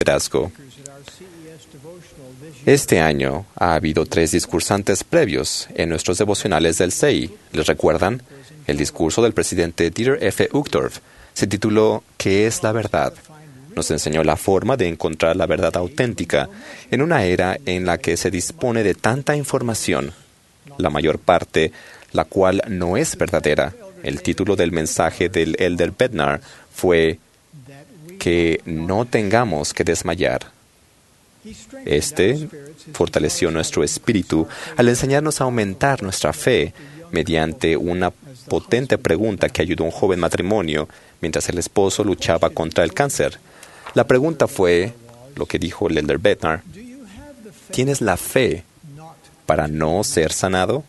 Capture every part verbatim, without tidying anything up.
liderazgo. Este año ha habido tres discursantes previos en nuestros devocionales del C E I. ¿Les recuerdan? El discurso del presidente Dieter F. Uchtdorf se tituló ¿Qué es la verdad? Nos enseñó la forma de encontrar la verdad auténtica en una era en la que se dispone de tanta información, la mayor parte la cual no es verdadera. El título del mensaje del Elder Bednar fue que no tengamos que desmayar. Este fortaleció nuestro espíritu al enseñarnos a aumentar nuestra fe mediante una potente pregunta que ayudó a un joven matrimonio mientras el esposo luchaba contra el cáncer. La pregunta fue, lo que dijo el Elder Bednar, ¿tienes la fe para no ser sanado?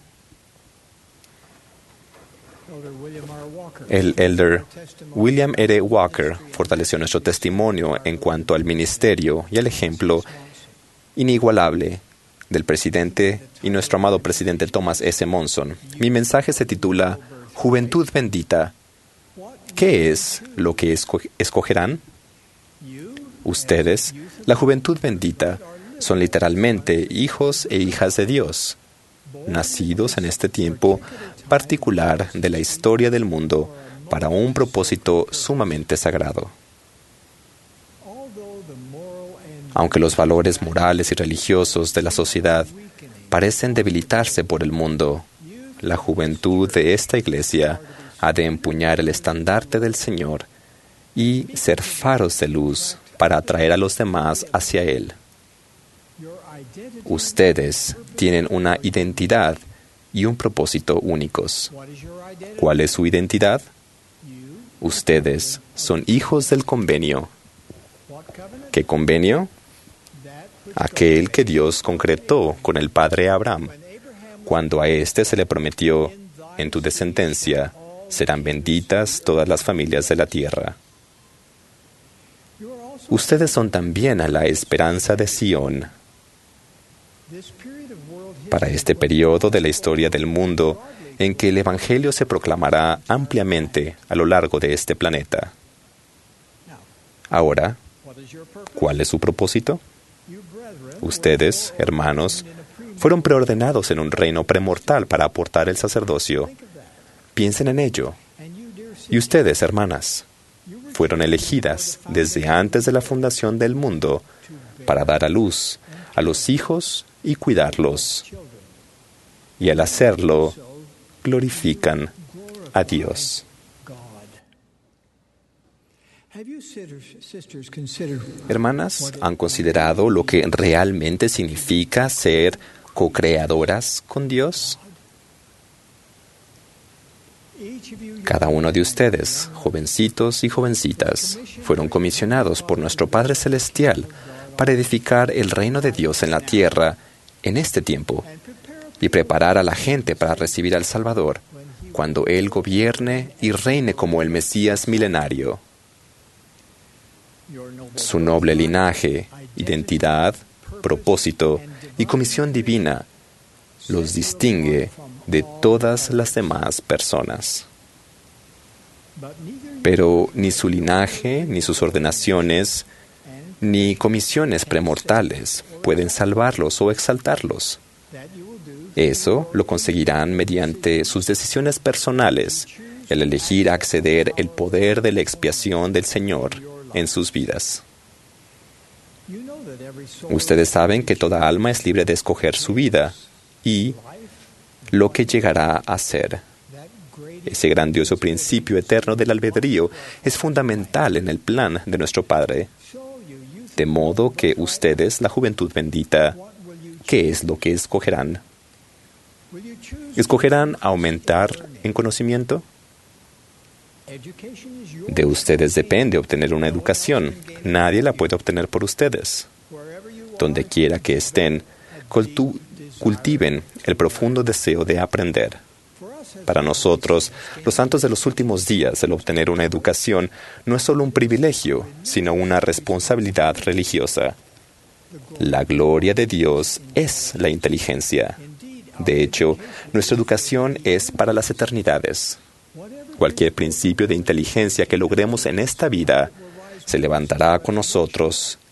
El Elder William R. Walker fortaleció nuestro testimonio en cuanto al ministerio y al ejemplo inigualable del presidente y nuestro amado presidente Thomas S. Monson. Mi mensaje se titula Juventud bendita. ¿Qué es lo que esco- escogerán? Ustedes, la juventud bendita, son literalmente hijos e hijas de Dios, nacidos en este tiempo particular de la historia del mundo para un propósito sumamente sagrado. Aunque los valores morales y religiosos de la sociedad parecen debilitarse por el mundo, la juventud de esta iglesia ha de empuñar el estandarte del Señor y ser faros de luz para atraer a los demás hacia Él. Ustedes tienen una identidad y un propósito únicos. ¿Cuál es su identidad? Ustedes son hijos del convenio. ¿Qué convenio? Aquel que Dios concretó con el padre Abraham, cuando a éste se le prometió, en tu descendencia serán benditas todas las familias de la tierra. Ustedes son también a la esperanza de Sión. Para este periodo de la historia del mundo en que el Evangelio se proclamará ampliamente a lo largo de este planeta. Ahora, ¿cuál es su propósito? Ustedes, hermanos, fueron preordenados en un reino premortal para aportar el sacerdocio. Piensen en ello. Y ustedes, hermanas, fueron elegidas desde antes de la fundación del mundo para dar a luz a los hijos y cuidarlos. Y al hacerlo, glorifican a Dios. Hermanas, ¿han considerado lo que realmente significa ser co-creadoras con Dios? Cada uno de ustedes, jovencitos y jovencitas, fueron comisionados por nuestro Padre Celestial para edificar el reino de Dios en la tierra en este tiempo y preparar a la gente para recibir al Salvador cuando Él gobierne y reine como el Mesías milenario. Su noble linaje, identidad, propósito y comisión divina los distingue de todas las demás personas. Pero ni su linaje, ni sus ordenaciones, ni comisiones premortales pueden salvarlos o exaltarlos. Eso lo conseguirán mediante sus decisiones personales, el elegir acceder el poder de la expiación del Señor en sus vidas. Ustedes saben que toda alma es libre de escoger su vida y lo que llegará a ser. Ese grandioso principio eterno del albedrío es fundamental en el plan de nuestro Padre. De modo que ustedes, la juventud bendita, ¿qué es lo que escogerán? ¿Escogerán aumentar en conocimiento? De ustedes depende obtener una educación. Nadie la puede obtener por ustedes. Donde quiera que estén, cultu- cultiven el profundo deseo de aprender. Para nosotros, los santos de los últimos días, el obtener una educación no es solo un privilegio, sino una responsabilidad religiosa. La gloria de Dios es la inteligencia. De hecho, nuestra educación es para las eternidades. Cualquier principio de inteligencia que logremos en esta vida se levantará con nosotros